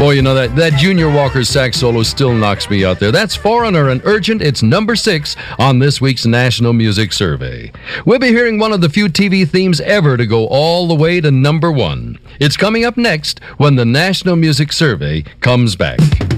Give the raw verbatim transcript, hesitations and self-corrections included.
Boy, you know, that, that Junior Walker sax solo still knocks me out there. That's Foreigner and Urgent. It's number six on this week's National Music Survey. We'll be hearing one of the few T V themes ever to go all the way to number one. It's coming up next when the National Music Survey comes back.